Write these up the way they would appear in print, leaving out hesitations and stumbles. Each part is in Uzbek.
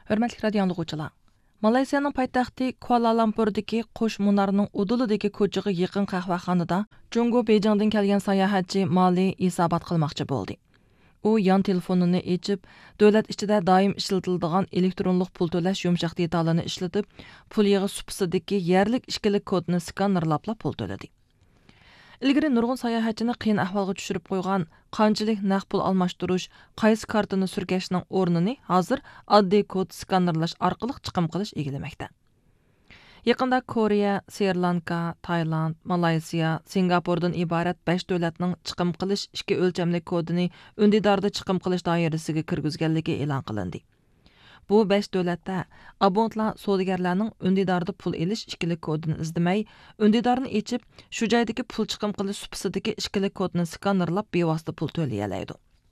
Hörmətli radio dinləyicilər. Malayziyanın paytaxtı Kuala Lumpurdakı Qo'sh Munarning udulidagi ko'chaga yaqin qahvaxonada Jungo Beyjingdan kelgan sayohatchi Mali hisobot qilmoqchi bo'ldi. U yon telefonini ochib, davlat ichida doim ishlatiladigan elektronlik pul to'lash yumshoq detalini ishlatib, pul yig'i supasidagi yerlik ishkilik kodni skanerlab pul to'ladi. Ilgari nurg'un sayohatchini qiyin ahvolga tushirib qo'ygan qanchalik naqd pul almashtirish, qaysi kartini surkashning o'rnini hozir oddiy kod skanerlash orqali chiqim qilish egilamoqda. Yaqinda Koreya, Sri Lanka, Tailand, Malayziya, Singapurdan iborat 5 davlatning chiqim qilish ikki o'lchamli kodini undidarda chiqim qilish doirasiga kirgizganligi e'lon qilindi. Bu 5 davlatda abonentlar savdogarlarning undidarda pul elish ikkilik kodini izlamay, undidarni ochib, shu joydagi pul chiqim qilish supasidagi ikkilik kodni skanerlab bevosita pul to'lay oladi.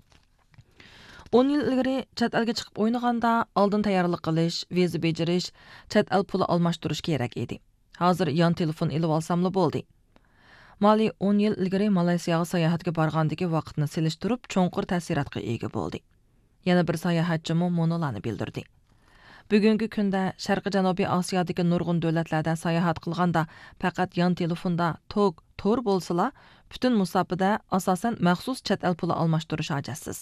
10 yil ilgari chet elga chiqib o'ynaganda oldin tayyorlik qilish, viza bejirish, chet el puli almashtirish kerak edi. Hozir yon telefon ilib olsamli bo'ldi. Mali 10 yil ilgari Malayziyaga sayohatga borgandagi vaqtni selishtirib, cho'nqur ta'sirotga ega bo'ldi. Yana bir sayohatchi monolarni bildirdi. Bugungi kunda Sharqi Janubiy Osiyodagi nurg'un davlatlardan sayohat qilganda faqat yon telefonda tor bo'lsa-la, butun musofada asosan maxsus chet el puli almashtirish hojatsiz.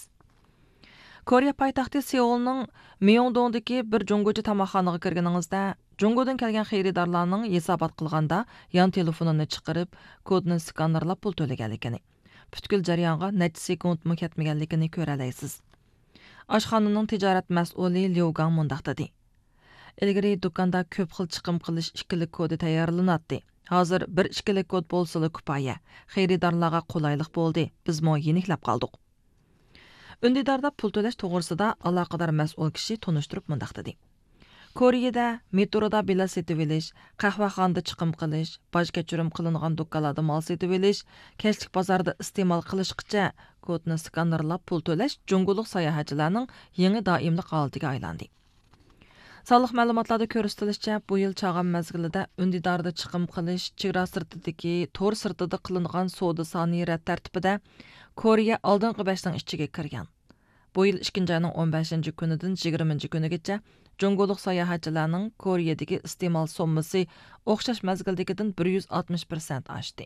Koreya poytaxti Seulning Myeongdongdagi bir jungochi tamoqxonaga kirganingizda, Jungodan kelgan xaridorlarning hisobot qilganda yon telefonini chiqarib, kodni skanerlab pul to'laganligini, butkul jarayonga necha sekund ketmaganligini ko'ra olasiz. Oshxonaning tijorat mas'uli Liu Gang mundaq dedi. Ilgari do'konda ko'p xil chiqim qilish ikkilik kodi tayyorlanadi. Hozir bir ikkilik kod bo'lsa-la kifoya. Xaridorlarga qulaylik bo'ldi. Biz mo yeniklab qoldik. Undidarda pul to'lash to'g'risida aloqador mas'ul kishi tunishtirib mundaq dedi. Koreyada metroda bilet setib olish, qahvaxonada chiqim qilish, boj kechirim qilingan do'konlarda mol setib olish, kechlik bozorda iste'mol qilishgacha kodni skanerlab pul to'lash junguliq sayohatchilarning yangi doimlik holatiga aylandi. Sonliq ma'lumotlarda ko'rsatilishicha, bu yil chag'am mezgilida undidarda chiqim qilish, chegara sirtidagi to'r sirtida qilingan savdo soni rad tartibida Koreya oldingi 5 ning ichiga kirgan. Bu yil 2-oyning 15-kunidan 20-kunigacha junguliq sayohatchilarning Koreyadagi iste'mol sommasi o'xshash mezgildagidan 160% oshdi.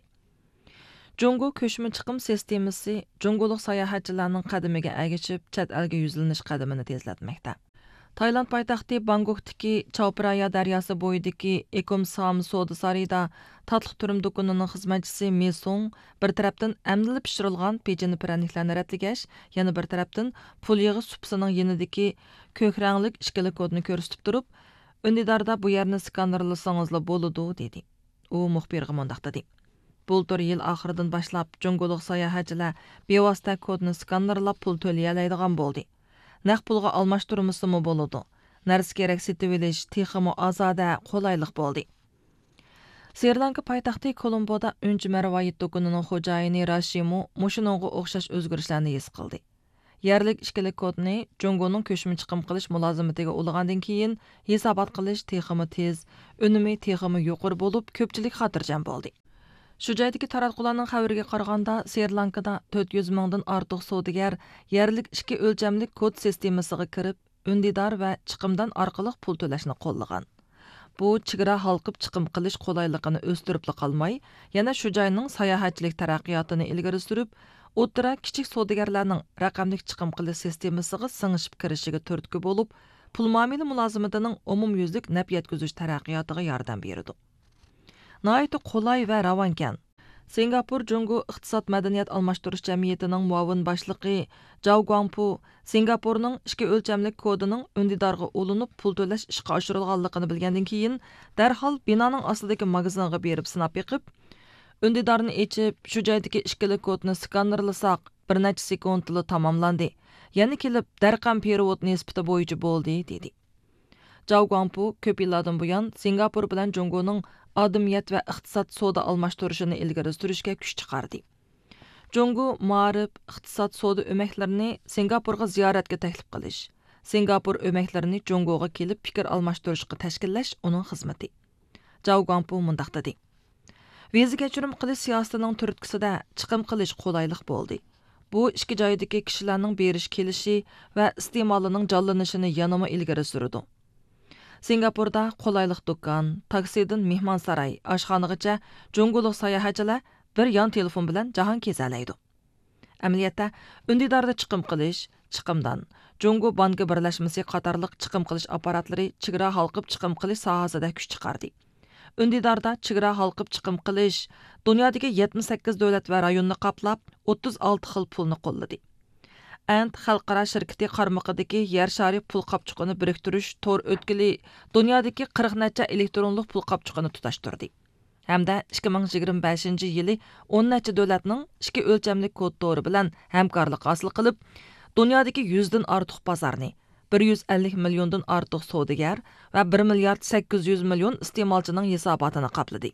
Jungo ko'chma chiqim sistemasi junguliq sayohatchilarning qadamiga ergishib, chet elga yuzlanish qadamini tezlatmoqda. Tailand poytaxti Bangkokdagi Chao-Phraya daryosi bo'yidagi Ekomsam savdo sarayida tatliq turim do'konining xizmatchisi Mesong bir tarafdan amdilib pishirilgan pecheni praniklarini ratligash, yana bir tarafdan pul yig'i supsining yanidagi ko'k ranglik ishkili kodni ko'rsatib turib, undidarda bu yerni skanerlasangizlar bo'ladi dedi. U muxbirga mundaq dedi. Bultur yil oxiridan boshlab junguliq sayohatchilar bevosita kodni skanerlab pul to'lay oladigan bo'ldi. Naq pulga almashtirmasimi bo'ladi. Narsa kerak setib olish texmo ozoda qulaylik bo'ldi. Sri Lanka poytaxti Kolomboda unchi marvoyit do'konining xo'jayini Rashimu mushinonga o'xshash o'zgarishlarni his qildi. Yerlik ishkilik kodni Jungoning ko'chma chiqim qilish mulozimatiga ulg'andan keyin hisobot qilish texmi tez, unumi texmi yuqori bo'lib, ko'pchilik xotirjam bo'ldi. Shu joydagi taratqularning xabariga qaraganda, Sri Lankada 400 mingdan ortiq savdogar yerlik ikki o'lchamlik kod sistemasiga kirib, undidor va chiqimdan orqali pul to'lashni qo'llagan. Bu chegara halqib chiqim qilish qulayligini o'stirib qolmay, yana shu joyning sayohatchilik taraqqiyotini ilgari surib, o'tira kichik savdogarlarning raqamlik chiqim qilish sistemasiga singishib kirishiga turtki bo'lib, pul muomala mulozimatining umumyuzlik naf yetkazish taraqqiyotiga yordam berdi. Nəhayət qolay və ravankan. Singapur Jungo iqtisod madaniyat almashtirish jamiyatining muavin boshlig'i Zhao Guangpu Singapurning ikki o'lchamlik kodining undidorga ulinib pul to'lash ishga oshirilganligini bilgandan keyin darhol binoning ostidagi magazinga berib sinab yiqib, undidorni ochib, shu joydagi ishkilik kodni skanerlasak bir necha sekundda tamomlandi. Yana kelib darqam perevod nisbati bo'yicha bo'ldi dedi. Zhao Guangpu ko'p yillardan buyon Singapur bilan Jungoning adamiyat va iqtisod savdo almashtirishini ilgari surishga kuch chiqardi. Jungo ma'rif iqtisod savdo o'maklarini Singapurga ziyoratga taklif qilish, Singapur o'maklarini Jungoga kelib fikr almashtirishga tashkillash uning xizmati. Zhao Guangpu mundaq dedi. Viza kechirim qilish siyosatining turtkisida chiqim qilish qulaylik bo'ldi. Bu ikki joydagi kishilarning berish kelishi va iste'molining jonlanishini yanama ilgari surdi. Singapurda qolaylıq dükkan, taksidan mehmonsaroy, oshxonagacha Junguluq sayohatchilar bir yon telefon bilan jahon kezalaydi. Amaliyotda undidorda chiqim qilish, chiqimdan Jungo banki birlashmasi qatorliq chiqim qilish apparatlari chegara halqib chiqim qilish sohasida kuch chiqardi. Undidorda chegara halqib chiqim qilish dunyodagi 78 davlat va rayonni qaplab 36 xil pulni qo'lladi. Ant xalqaro shirkati qarmoqidagi yer shari pul qapchuqini biriktirish tor o'tkili dunyodagi 40 necha elektronlik pul qapchuqini tutashtirdi. Hamda 2025-yili 10 necha davlatning ikki o'lchamli kod to'ri bilan hamkorlik hosil qilib, dunyodagi 100 dan ortiq bozorni, 150 milliondan ortiq savdogar va 1 milliard 800 million iste'molchining hisobotini qopladi.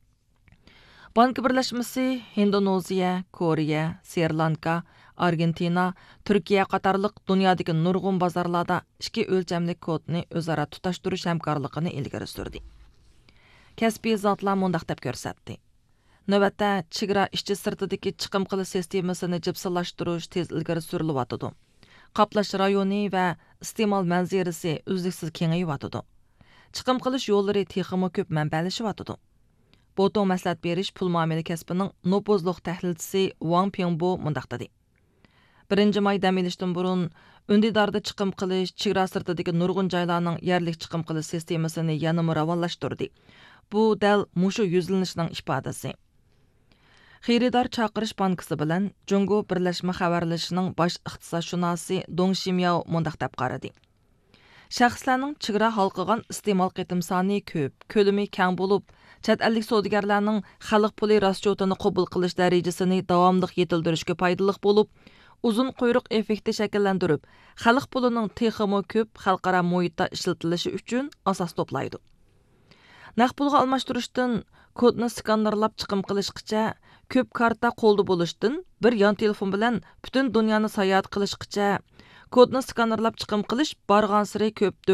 Bank birlashmasi Indoneziya, Koreya, Sri Lanka, Argentina, Turkiya qatorliq dunyodagi nurg'un bozorlarda ikki o'lchamli kodni o'zaro tutashtirish hamkorligini ilgari surdi. Kasbiy zotlar mundaq deb ko'rsatdi. Navbatda chegara ishchi sirtidagi chiqim qilish sistemasini jipsilashtirish tez ilgari surilyotidi. Qaplash rayoni va iste'mol manzarasi uzluksiz kengayotidi. Chiqim qilish yo'llari texmo ko'p manbalashyotidi. Boton maslahat berish pul muomala kasbining nopozliq tahlilchisi Wang Pingbo mundaq dedi. 1-may dam olishdan burun undidorda chiqim qilish chegara sirtidagi nurg'un joylarning yerlik chiqim qilish sistemasini yanada ravonlashtirdi. Bu dal mushu yuzlanishning ifodasi. Xaridor chaqirish bankisi bilan Jungo birlashma xabarlashishining bosh ixtisosshunosi Dong Shimyao mundaq deb qaradi. Shaxslarning chegara halqıgan iste'mol qitim soni ko'p, ko'lami keng bo'lib, chet ellik savdogarlarning xalq puli raschotini qabul qilish darajasini davomli yetildirishga foydali bo'lib, uzun quyruq effekti shakllantirib, xalq pulining texmo ko'p xalqaro muhitda ishlatilishi uchun asos to'playdi. Naq pulga almashtirishdan kodni skannerlab chiqim qilishgacha, ko'p karta qo'lda bo'lishdan bir yon telefon bilan butun dunyoni sayohat qilishgacha, kodni skannerlab chiqim qilish bargan sari ko'p